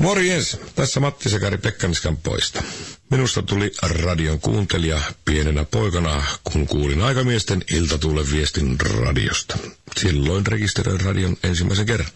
Morjens, tässä Matti Sekari Pekkaniskan poista. Minusta tuli radion kuuntelija pienenä poikana, kun kuulin Aikamiesten iltatuulen viestin radiosta. Silloin rekisteröin radion ensimmäisen kerran.